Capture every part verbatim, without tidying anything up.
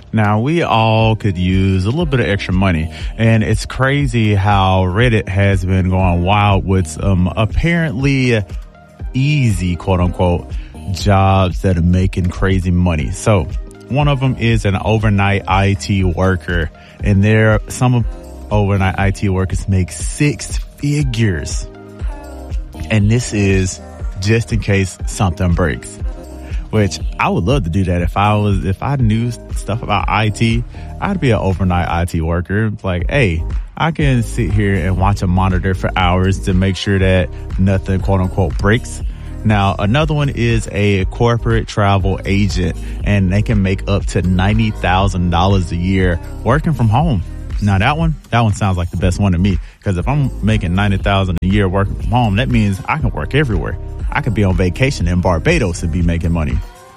Now, we all could use a little bit of extra money, and it's crazy how Reddit has been going wild with some apparently easy, quote unquote, jobs that are making crazy money. So one of them is an overnight I T worker, and there some overnight I T workers make six figures. And this is just in case something breaks, which I would love to do that. If I was, if I knew stuff about I T, I'd be an overnight I T worker. It's like, hey, I can sit here and watch a monitor for hours to make sure that nothing, quote unquote, breaks. Now, another one is a corporate travel agent, and they can make up to ninety thousand dollars a year working from home. Now, that one, that one sounds like the best one to me, because if I'm making ninety thousand dollars a year working from home, that means I can work everywhere. I could be on vacation in Barbados and be making money.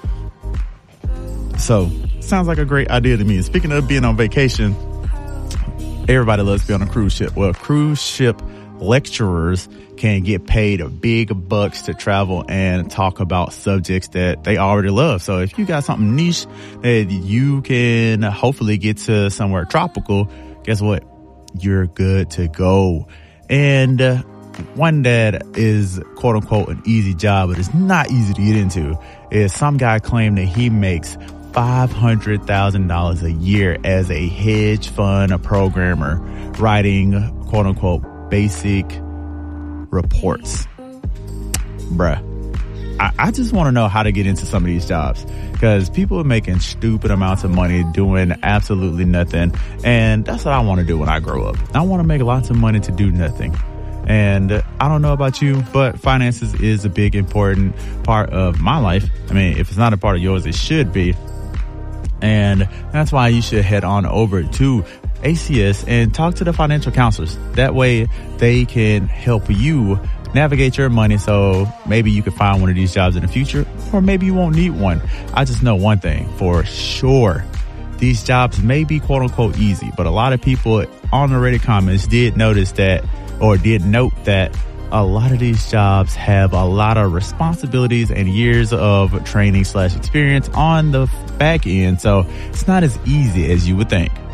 So, sounds like a great idea to me. And speaking of being on vacation, everybody loves to be on a cruise ship. Well, cruise ship lecturers can get paid big bucks to travel and talk about subjects that they already love. So if you got something niche that you can hopefully get to somewhere tropical, guess what? You're good to go. And uh, one that is, quote unquote, an easy job, but it's not easy to get into, is some guy claimed that he makes five hundred thousand dollars a year as a hedge fund programmer, writing, quote unquote, basic reports. Bruh, I, I just want to know how to get into some of these jobs, because people are making stupid amounts of money doing absolutely nothing. And that's what I want to do when I grow up. I want to make lots of money to do nothing. And I don't know about you, but finances is a big important part of my life. I mean, if it's not a part of yours, it should be. And that's why you should head on over to A C S and talk to the financial counselors. That way they can help you navigate your money, so maybe you can find one of these jobs in the future, or maybe you won't need one. I just know one thing for sure. These jobs may be, quote unquote, easy, but a lot of people on the Reddit comments did notice that, or did note that a lot of these jobs have a lot of responsibilities and years of training slash experience on the back end. So it's not as easy as you would think.